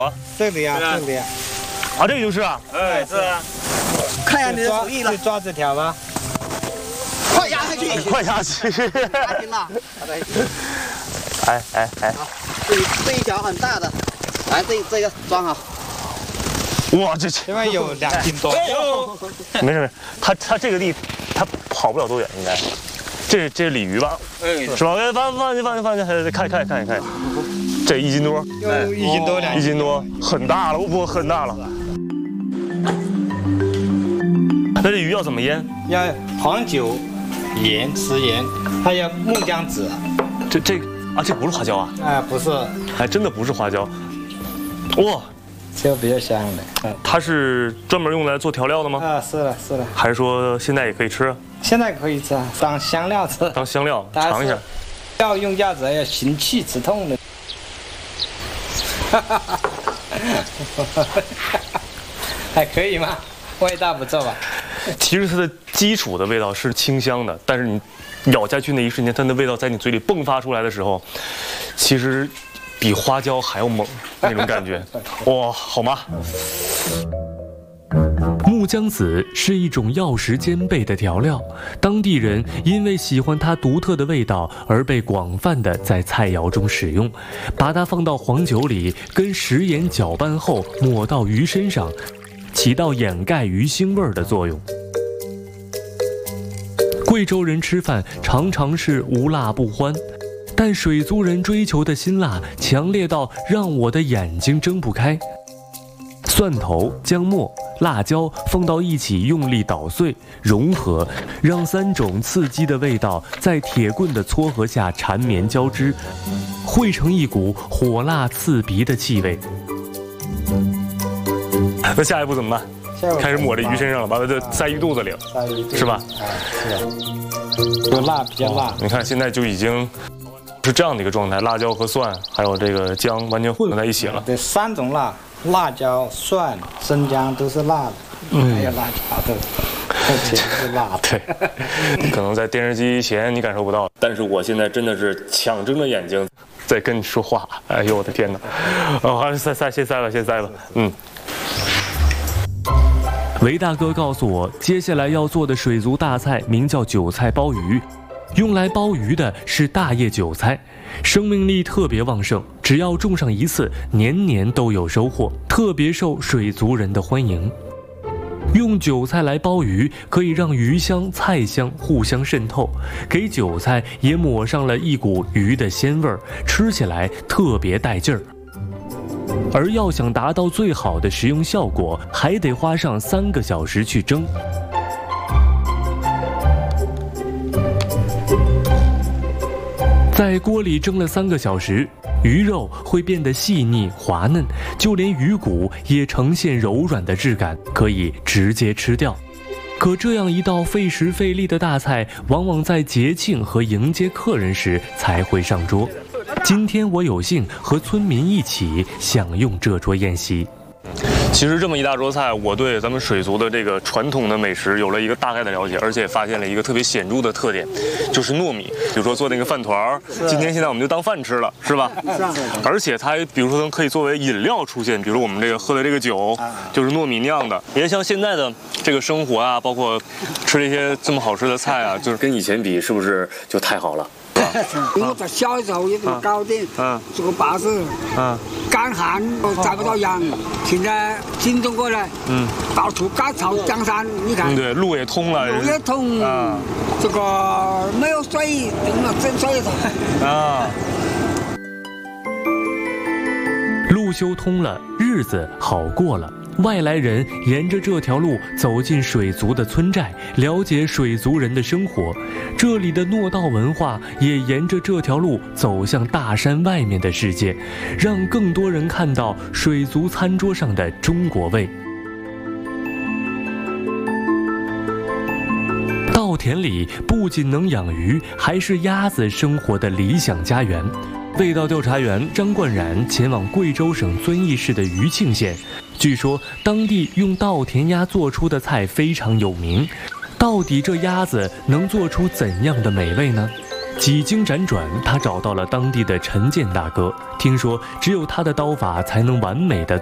这里呀，这里呀。 啊，这个就是啊。 哎，是啊。看下你的手艺了。 去抓这条吧。 快压下去！ 快下去！ 打紧了。 哎。 这一条很大的，来这个装好。 哇，这因为有2斤多。 没事，它这个地，它跑不了多远，应该。这是鲤鱼吧？是吧？放进，看，这1斤多， 有1斤多2斤。 1斤多，很大了，不很大了。那这鱼要怎么腌？ 要黄酒、盐、食盐，还有木姜子。 这不是花椒啊？ 啊，不是， 还真的不是花椒。哇， 这个比较香的。 它是专门用来做调料的吗？ 啊，是的。 还是说现在也可以吃？ 现在可以吃，当香料吃。 当香料尝一下。 要用鸭子要行气止痛的。还可以吗？味道不错吧？ 其实它的基础的味道是清香的，但是你咬下去那一瞬间，它的味道在你嘴里迸发出来的时候，其实比花椒还要猛那种感觉。哇，好吗？ 木姜子是一种药食兼备的调料，当地人因为喜欢它独特的味道而被广泛的在菜肴中使用。把它放到黄酒里，跟食盐搅拌后抹到鱼身上，起到掩盖鱼腥味的作用。贵州人吃饭常常是无辣不欢，但水族人追求的辛辣强烈到让我的眼睛睁不开。蒜头、姜末、辣椒放到一起，用力捣碎融合，让3种刺激的味道在铁棍的撮合下缠绵交织，汇成一股火辣刺鼻的气味。 那下一步怎么办？开始抹这鱼身上了，把它就塞鱼肚子里了，是吧？ 是。有辣，比较辣。 你看现在就已经是这样的一个状态，辣椒和蒜还有这个姜完全混合在一起了。 对，3种辣。辣椒、蒜、生姜都是辣的，还有辣椒的，全是辣的。 对，可能在电视机前你感受不到，但是我现在真的是强睁着眼睛在跟你说话。哎呦我的天哪！好，先塞吧。 韦大哥告诉我，接下来要做的水族大菜名叫韭菜鲍鱼。用来鲍鱼的是大叶韭菜，生命力特别旺盛，只要种上1次，年年都有收获，特别受水族人的欢迎。用韭菜来鲍鱼，可以让鱼香、菜香互相渗透，给韭菜也抹上了一股鱼的鲜味儿，吃起来特别带劲儿。而要想达到最好的食用效果，还得花上3个小时去蒸。在锅里蒸了3个小时，鱼肉会变得细腻滑嫩，就连鱼骨也呈现柔软的质感，可以直接吃掉。可这样一道费时费力的大菜，往往在节庆和迎接客人时才会上桌。今天我有幸和村民一起享用这桌宴席。 其实这么一大桌菜，我对咱们水族的这个传统的美食有了一个大概的了解，而且发现了一个特别显著的特点，就是糯米。比如说做那个饭团儿，今天现在我们就当饭吃了，是吧？而且它还比如说可以作为饮料出现，比如我们这个喝的这个酒就是糯米酿的。别像现在的这个生活啊，包括吃这些这么好吃的菜啊，就是跟以前比，是不是就太好了？ 我在小时候也这么搞的，这个把子，干旱都找不到羊，现在新中国来，到处改造江山，你看， 对，路也通了， 路也通，这个没有水，用了整水的， 路修通了，日子好过了。外来人沿着这条路走进水族的村寨，了解水族人的生活。这里的糯稻文化也沿着这条路走向大山外面的世界，让更多人看到水族餐桌上的中国味。稻田里不仅能养鱼，还是鸭子生活的理想家园。味道调查员张冠冉前往贵州省遵义市的余庆县，据说当地用稻田鸭做出的菜非常有名。到底这鸭子能做出怎样的美味呢？ 几经辗转，他找到了当地的陈建大哥。听说只有他的刀法才能完美的